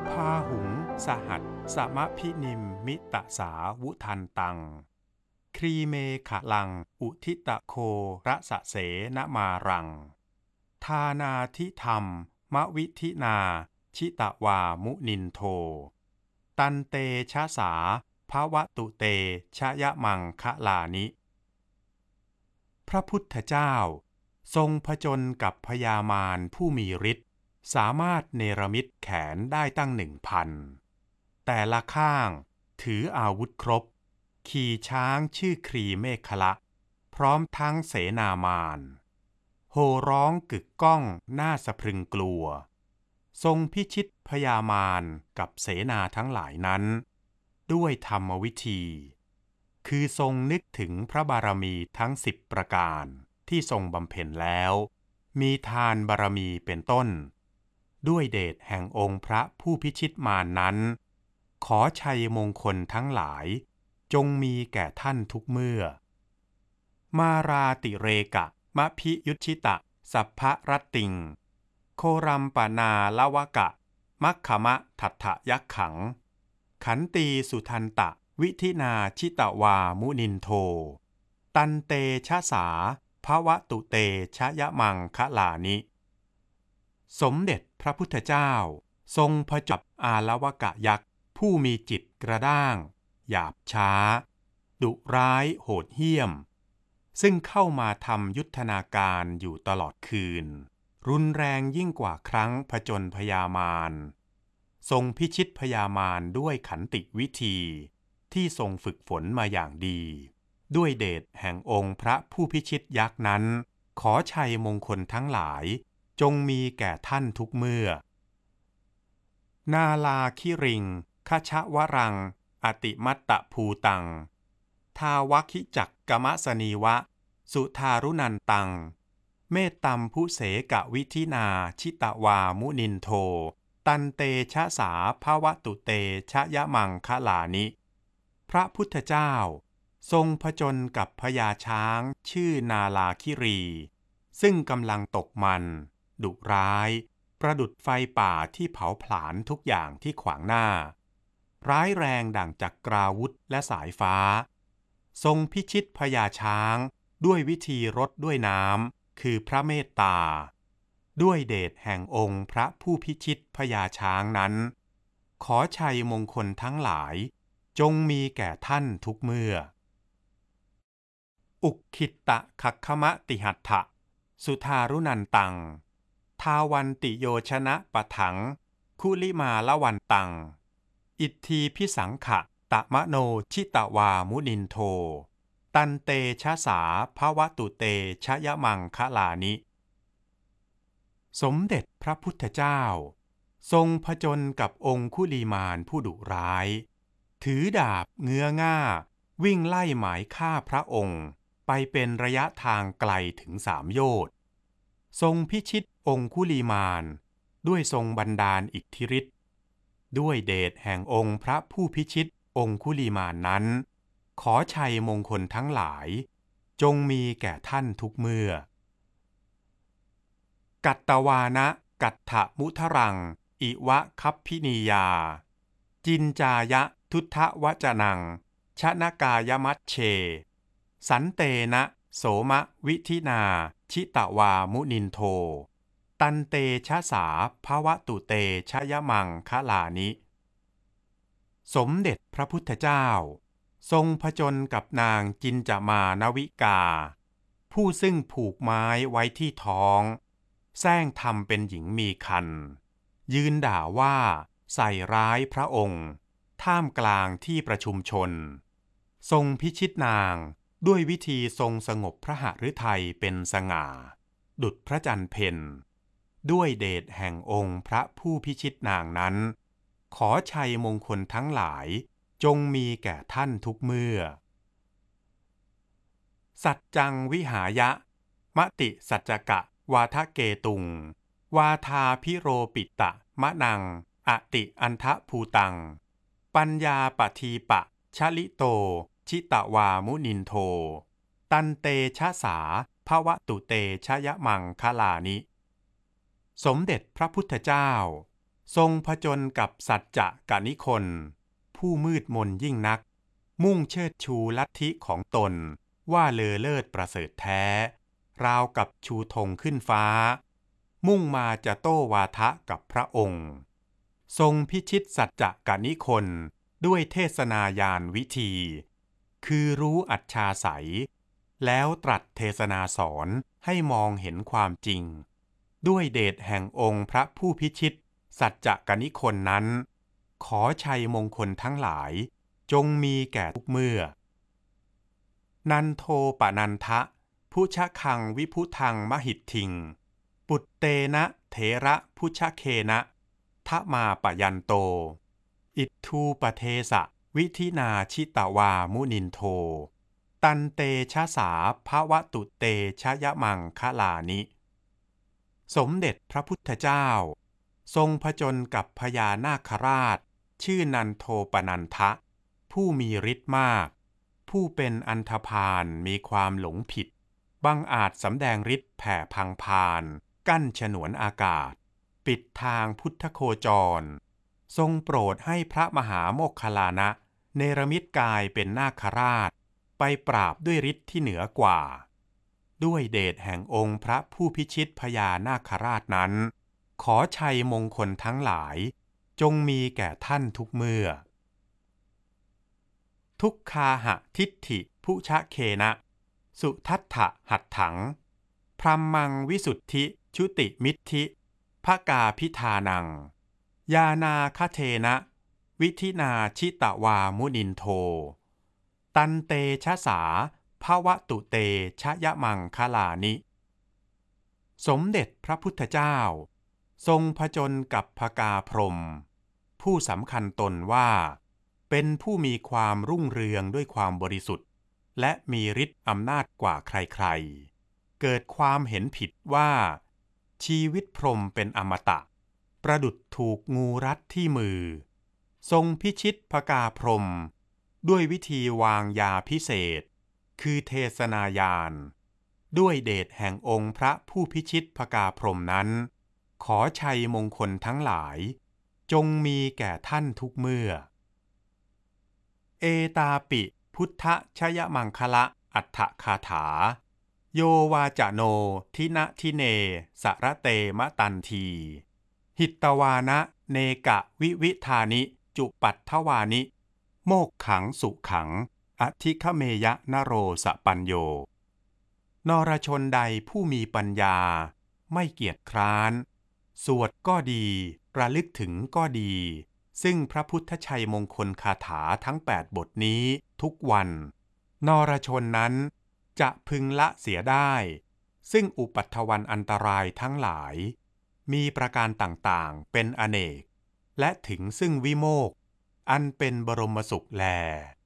พาหุงสหัสสมะพินิมมิตะสาวุทันตังครีเมขะลังอุทิตะโคระสะเสนมารังทานาทิธรรมมะวิธินาชิตะวามุนินโทตันเตชะสาภวตุเตชะยะมังคะลานิพระพุทธเจ้าทรงผจญกับพญามารผู้มีฤทธิ์สามารถเนรมิตแขนได้ตั้ง1,000แต่ละข้างถืออาวุธครบขี่ช้างชื่อครีเมขละพร้อมทั้งเสนามารโห่ร้องกึกก้องน่าสะพรึงกลัวทรงพิชิตพญามารกับเสนาทั้งหลายนั้นด้วยธรรมวิธีคือทรงนึกถึงพระบารมีทั้ง10ประการที่ทรงบำเพ็ญแล้วมีทานบารมีเป็นต้นด้วยเดชแห่งองค์พระผู้พิชิตมารนั้นขอชัยมงคลทั้งหลายจงมีแก่ท่านทุกเมื่อมาราติเรกะมะพิยุชิตะสัพพะรัตติงโครัมปนาลวกะมัคขมะทัตถยักขังขันตีสุทันตะวิธินาชิตวามุนินโทตันเตชะสาภวตุเตชะยะมังคะลานิสมเด็จพระพุทธเจ้าทรงผจญอาลวกะยักษ์ผู้มีจิตกระด้างหยาบช้าดุร้ายโหดเหี้ยมซึ่งเข้ามาทำยุทธนาการอยู่ตลอดคืนรุนแรงยิ่งกว่าครั้งผจญพญามารทรงพิชิตพญามารด้วยขันติวิธีที่ทรงฝึกฝนมาอย่างดีด้วยเดชแห่งองค์พระผู้พิชิตยักษ์นั้นขอชัยมงคลทั้งหลายจงมีแก่ท่านทุกเมื่อนาลาคิริงคชวรังอติมัตตภูตังทาวคิจักกมสนีวะสุทารุนันตังเมตตัมพุเสกวิธินาชิตวามุนินโทตันเตชะสาภวตุเตชะยะมังคะลานิพระพุทธเจ้าทรงผจญกับพญาช้างชื่อนาลาคิรีซึ่งกำลังตกมันดุร้ายประดุจไฟป่าที่เผาผลาญทุกอย่างที่ขวางหน้าร้ายแรงดั่งจักราวุธและสายฟ้าทรงพิชิตพญาช้างด้วยวิธีรดด้วยน้ำคือพระเมตตาด้วยเดชแห่งองค์พระผู้พิชิตพญาช้างนั้นขอชัยมงคลทั้งหลายจงมีแก่ท่านทุกเมื่ออุกขิตตะขักขมะติหัตถะสุทารุนันตังทาวันติโยชนะปะถังคุลิมาละวันตังอิทธีพิสังขะตะมะโนชิตวามุนินโทตันเตชะสาภวตุเตชะยะมังคะลานิสมเด็จพระพุทธเจ้าทรงผจญกับองคุลีมารผู้ดุร้ายถือดาบเงื้อง่าวิ่งไล่หมายฆ่าพระองค์ไปเป็นระยะทางไกลถึง3 โยชน์ทรงพิชิตองคุลีมารด้วยทรงบันดาลอิทธิฤทธิ์ด้วยเดชแห่งองค์พระผู้พิชิตองคุลีมารนั้นขอชัยมงคลทั้งหลายจงมีแก่ท่านทุกเมื่อกัตตวานะกัตถมุทรังอิวะคัพพินียาจินจายะทุทธวจนังชนกายมัชเชสันเตนะโสมะวิธินาชิตวามุนินโทตันเตชะสาภวตุเตชะยะมังคะลานิสมเด็จพระพุทธเจ้าทรงผจญกับนางจินจามานวิกาผู้ซึ่งผูกไม้ไว้ที่ท้องแซงทำเป็นหญิงมีครรภ์ยืนด่าว่าใส่ร้ายพระองค์ท่ามกลางที่ประชุมชนทรงพิชิตนางด้วยวิธีทรงสงบพระหฤทัยเป็นสง่าดุจพระจันทร์เพ็ญด้วยเดชแห่งองค์พระผู้พิชิตนางนั้นขอชัยมงคลทั้งหลายจงมีแก่ท่านทุกเมื่อสัจจังวิหายะมติสัจจกะวาทะเกตุงวาทาพิโรปิตะมะนังอติอันทะภูตังปัญญาปทีปะชลิโตชิตวามุนินโทตันเตชะสาภวตุเตชะยะมังคะลานิสมเด็จพระพุทธเจ้าทรงผจญกับสัจจะกนิคลผู้มืดมนยิ่งนักมุ่งเชิดชูลัทธิของตนว่าเลอเลิศประเสริฐแท้ราวกับชูธงขึ้นฟ้ามุ่งมาจะโต้วาทะกับพระองค์ทรงพิชิตสัจจะกนิคลด้วยเทศนายานวิธีคือรู้อัจฉาไสยแล้วตรัสเทศนาสอนให้มองเห็นความจริงด้วยเดชแห่งองค์พระผู้พิชิตสัจจะกนิคลนั้นขอชัยมงคลทั้งหลายจงมีแก่ทุกเมื่อนันโทปนันทะพุชคังวิพุทังมหิทธิงปุตเตนะเถระพุชเคนะทะมาปยันโตอิทธูปเทสะวิธินาชิตวามุนินโทตันเตชะสาภวตุเตชะยะมังคะลานิสมเด็จพระพุทธเจ้าทรงผจญกับพญานาคราชชื่อนันโทปนันทะผู้มีฤทธิ์มากผู้เป็นอันธพาลมีความหลงผิดบังอาจสำแดงฤทธิ์แผ่พังพานกั้นฉนวนอากาศปิดทางพุทธโคจรทรงโปรดให้พระมหาโมคคัลลานะเนรมิตกายเป็นนาคราชไปปราบด้วยฤทธิ์ที่เหนือกว่าด้วยเดชแห่งองค์พระผู้พิชิตพญานาคราชนั้นขอชัยมงคลทั้งหลายจงมีแก่ท่านทุกเมื่อทุกคาหะทิฏฐิพุชเคนะสุทัฏฐะหัตถังพรัมมังวิสุทธิชุติมิทธิภกาพิธานังยานาคเทนะวิธินาชิตวามุนินโทตันเตชะสาภวตุเตชะยะมังคะลานิสมเด็จพระพุทธเจ้าทรงผจญกับพกาพรหมผู้สำคัญตนว่าเป็นผู้มีความรุ่งเรืองด้วยความบริสุทธิ์และมีฤทธิ์อำนาจกว่าใครๆเกิดความเห็นผิดว่าชีวิตพรหมเป็นอมตะประดุจถูกงูรัดที่มือทรงพิชิตพกาพรหมด้วยวิธีวางยาพิเศษคือเทศนายานด้วยเดชแห่งองค์พระผู้พิชิตพกาพรหมนั้นขอชัยมงคลทั้งหลายจงมีแก่ท่านทุกเมื่อเอตาปิพุทธชยมังคละอัฏฐคาถาโยวาจโนทินะทิเนสระเตมะตันทีหิตตวานะเนกะวิวิธานิจุปัตถวานิโมกขังสุขังอธิคเมยะนโรสปัญโยนรชนใดผู้มีปัญญาไม่เกียจคร้านสวดก็ดีระลึกถึงก็ดีซึ่งพระพุทธชัยมงคลคาถาทั้ง8บทนี้ทุกวันนรชนนั้นจะพึงละเสียได้ซึ่งอุปัฏฐวันอันตรายทั้งหลายมีประการต่างๆเป็นอเนกและถึงซึ่งวิโมกข์อันเป็นบรมสุขแล